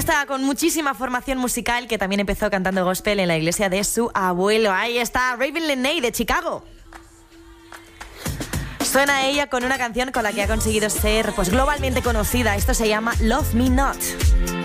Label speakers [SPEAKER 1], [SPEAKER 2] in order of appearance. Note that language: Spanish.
[SPEAKER 1] artista con muchísima formación musical que también empezó cantando gospel en la iglesia de su abuelo. Ahí está Raven Lenae de Chicago. Suena ella con una canción con la que ha conseguido ser pues globalmente conocida. Esto se llama Love Me Not.